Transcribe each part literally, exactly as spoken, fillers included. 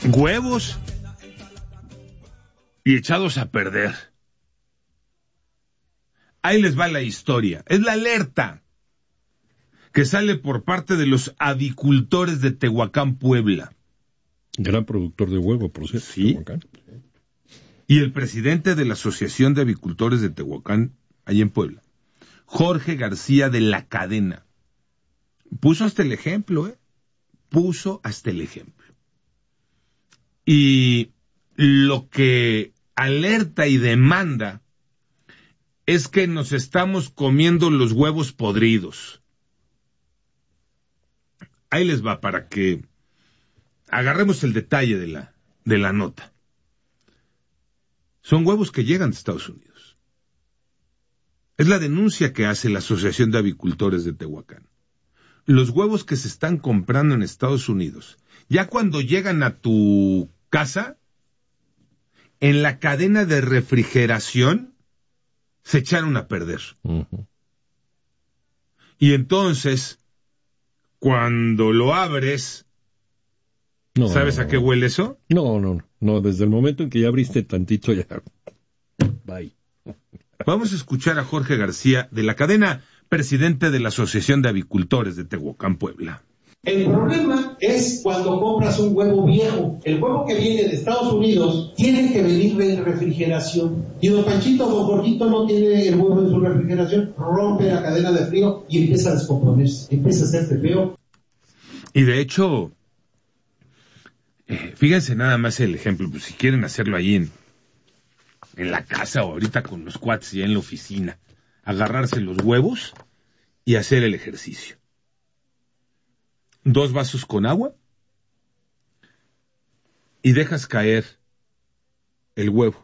huevos y echados a perder. Ahí les va la historia. Es la alerta que sale por parte de los avicultores de Tehuacán, Puebla. Gran productor de huevo, por cierto. Sí. Tehuacán. Y el presidente de la Asociación de Avicultores de Tehuacán, allí en Puebla, Jorge García de la Cadena, puso hasta el ejemplo, ¿eh? Puso hasta el ejemplo. Y lo que alerta y demanda es que nos estamos comiendo los huevos podridos. Ahí les va para que agarremos el detalle de la, de la nota. Son huevos que llegan de Estados Unidos. Es la denuncia que hace la Asociación de Avicultores de Tehuacán. Los huevos que se están comprando en Estados Unidos, ya cuando llegan a tu casa, en la cadena de refrigeración, se echaron a perder. Uh-huh. Y entonces, cuando lo abres, no, ¿sabes a qué huele eso? No, no, no, desde el momento en que ya abriste tantito, ya... Bye. Vamos a escuchar a Jorge García de la Cadena, presidente de la Asociación de Avicultores de Tehuacán, Puebla. El problema es cuando compras un huevo viejo. El huevo que viene de Estados Unidos tiene que venir de refrigeración. Y don Panchito, don Gordito no tiene el huevo en su refrigeración, rompe la cadena de frío y empieza a descomponerse, empieza a hacerse feo. Y de hecho, eh, fíjense nada más el ejemplo, pues si quieren hacerlo ahí en, en la casa o ahorita con los cuates y en la oficina, agarrarse los huevos y hacer el ejercicio. Dos vasos con agua y dejas caer el huevo.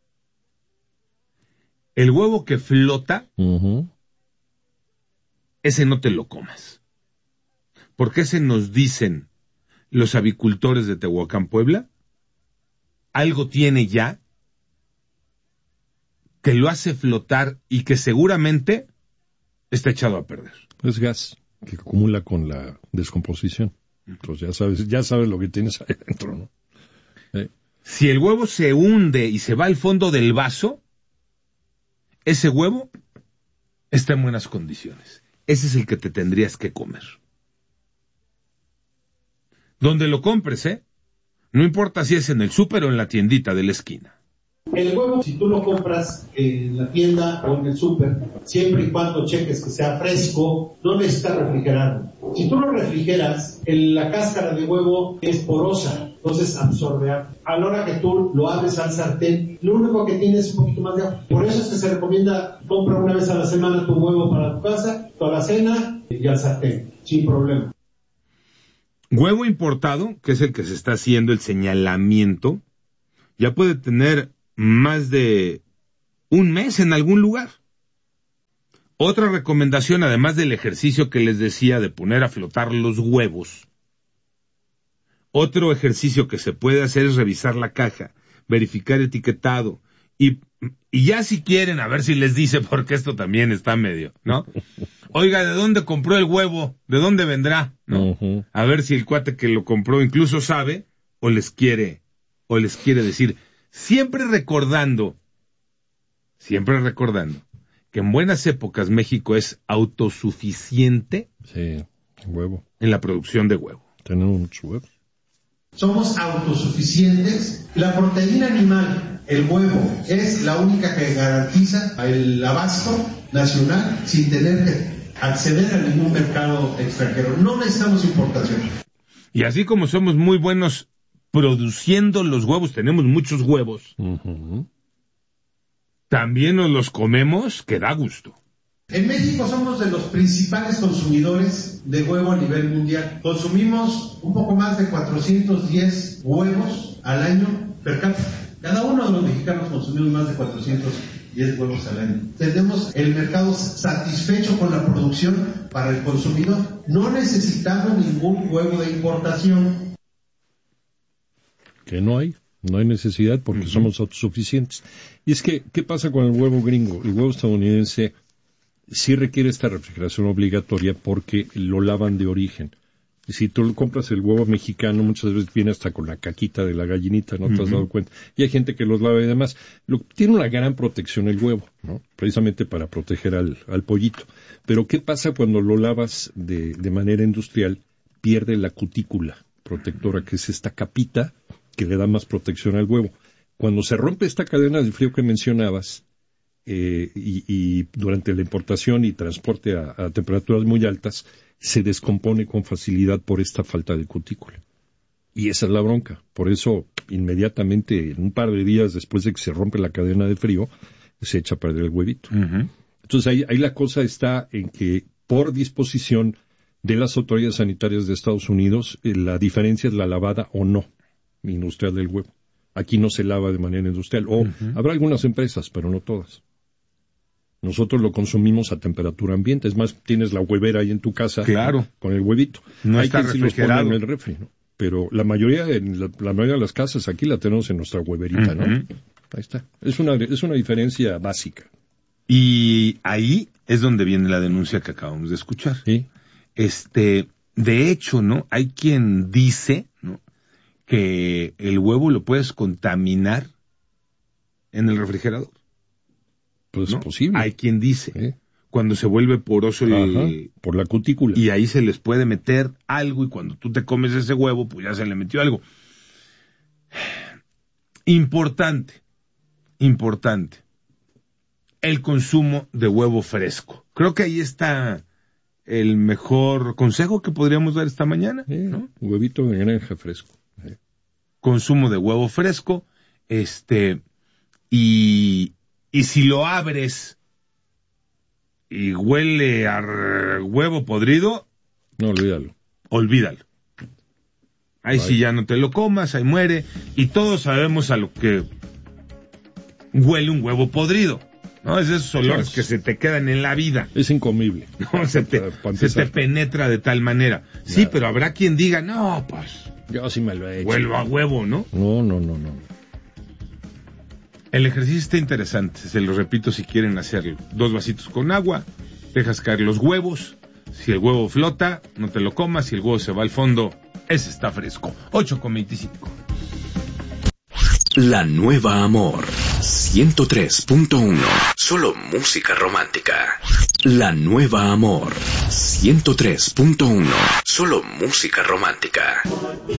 El huevo que flota, uh-huh. ese no te lo comas. Porque ese nos dicen los avicultores de Tehuacán, Puebla, algo tiene ya que lo hace flotar y que seguramente está echado a perder. Es gas que acumula con la descomposición. Entonces ya sabes, ya sabes lo que tienes ahí adentro, ¿no? Eh. Si el huevo se hunde y se va al fondo del vaso, ese huevo está en buenas condiciones. Ese es el que te tendrías que comer. Donde lo compres, ¿eh? No importa si es en el súper o en la tiendita de la esquina. El huevo, si tú lo compras en la tienda o en el súper, siempre y cuando cheques que sea fresco, no necesitas refrigerarlo. Si tú lo refrigeras, el, la cáscara de huevo es porosa, entonces absorbe agua. A la hora que tú lo abres al sartén, lo único que tiene es un poquito más de agua. Por eso es que se recomienda, compra una vez a la semana tu huevo para tu casa, toda la cena y al sartén, sin problema. Huevo importado, que es el que se está haciendo el señalamiento, ya puede tener más de un mes en algún lugar. Otra recomendación, además del ejercicio que les decía de poner a flotar los huevos, otro ejercicio que se puede hacer es revisar la caja, verificar etiquetado, y, y ya si quieren, a ver si les dice, porque esto también está medio, ¿no? Oiga, ¿de dónde compró el huevo? ¿De dónde vendrá? ¿No? Uh-huh. A ver si el cuate que lo compró incluso sabe, o les quiere, o les quiere decir. Siempre recordando, siempre recordando, que en buenas épocas México es autosuficiente sí, huevo. En la producción de huevo. Tenemos mucho huevo. Somos autosuficientes. La proteína animal, el huevo, es la única que garantiza el abasto nacional sin tener que acceder a ningún mercado extranjero. No necesitamos importación. Y así como somos muy buenos produciendo los huevos, tenemos muchos huevos, uh-huh. también nos los comemos, que da gusto. En México somos de los principales consumidores de huevo a nivel mundial. Consumimos un poco más de cuatrocientos diez huevos al año per cápita. Cada uno de los mexicanos consumimos más de cuatrocientos diez huevos al año. Tenemos el mercado satisfecho con la producción para el consumidor. No necesitamos ningún huevo de importación. Que no hay, no hay necesidad porque uh-huh. somos autosuficientes. Y es que, ¿qué pasa con el huevo gringo? El huevo estadounidense sí requiere esta refrigeración obligatoria porque lo lavan de origen. Y si tú compras el huevo mexicano, muchas veces viene hasta con la caquita de la gallinita, ¿no te has uh-huh. dado cuenta? Y hay gente que los lava y demás. Lo, tiene una gran protección el huevo, ¿no? Precisamente para proteger al, al pollito. Pero ¿qué pasa cuando lo lavas de, de manera industrial? Pierde la cutícula protectora, que es esta capita que le da más protección al huevo. Cuando se rompe esta cadena de frío que mencionabas, eh, y, y durante la importación y transporte a, a temperaturas muy altas, se descompone con facilidad por esta falta de cutícula. Y esa es la bronca. Por eso, inmediatamente, en un par de días después de que se rompe la cadena de frío, se echa a perder el huevito. Uh-huh. Entonces, ahí, ahí la cosa está en que, por disposición de las autoridades sanitarias de Estados Unidos, eh, la diferencia es la lavada o no industrial del huevo. Aquí no se lava de manera industrial. O uh-huh. habrá algunas empresas, pero no todas. Nosotros lo consumimos a temperatura ambiente. Es más, tienes la huevera ahí en tu casa, claro, con el huevito. No Hay está quien refrigerado. Sí los pone en el refri, ¿no? Pero la mayoría, de, la, la mayoría de las casas aquí la tenemos en nuestra hueverita, uh-huh. ¿no? Ahí está. Es una, es una diferencia básica. Y ahí es donde viene la denuncia que acabamos de escuchar. Sí. Este, de hecho, ¿no? Hay quien dice, ¿no?, que el huevo lo puedes contaminar en el refrigerador. Pues ¿no? es posible. Hay quien dice, ¿Eh? cuando se vuelve poroso el... Ajá, por la cutícula. Y ahí se les puede meter algo, y cuando tú te comes ese huevo, pues ya se le metió algo. Importante, importante, el consumo de huevo fresco. Creo que ahí está el mejor consejo que podríamos dar esta mañana, ¿Eh? ¿no? Huevito de granja fresco. ¿Eh? Consumo de huevo fresco, este, y... Y si lo abres y huele a huevo podrido, no, olvídalo. Olvídalo. Ahí sí ya no te lo comas, ahí muere. Y todos sabemos a lo que huele un huevo podrido, ¿no? Es esos olores que se te quedan en la vida. Es incomible. No, se te, se te penetra de tal manera. Sí, ya. Pero habrá quien diga, no, pues... Yo sí me lo he hecho. Vuelvo a huevo, ¿no? No, no, no, no. El ejercicio está interesante, se lo repito si quieren hacerlo. Dos vasitos con agua, dejas caer los huevos. Si el huevo flota, no te lo comas. Si el huevo se va al fondo, ese está fresco. ocho con veinticinco. La Nueva Amor, ciento tres punto uno. Solo música romántica. La Nueva Amor, ciento tres punto uno. Solo música romántica.